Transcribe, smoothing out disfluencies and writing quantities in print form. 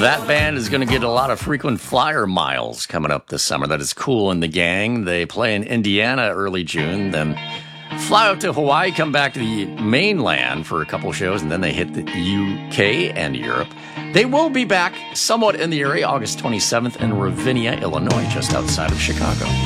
That band is going to get a lot of frequent flyer miles coming up this summer. That is Kool and the Gang. They play in Indiana early June, then fly out to Hawaii, come back to the mainland for a couple shows, and then they hit the UK and Europe. They will be back somewhat in the area August 27th in Ravinia, Illinois, just outside of Chicago.